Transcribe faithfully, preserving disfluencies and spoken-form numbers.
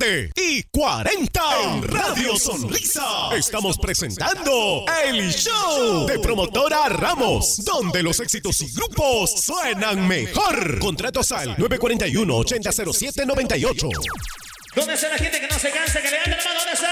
veinte y cuarenta en Radio Sonrisa. Estamos presentando el show de Promotora Ramos, donde los éxitos y grupos suenan mejor. Contratos al nueve cuatro uno, ocho cero cero siete nueve ocho. ¿Dónde está la gente que no se cansa, que levante la mano? ¿Dónde está?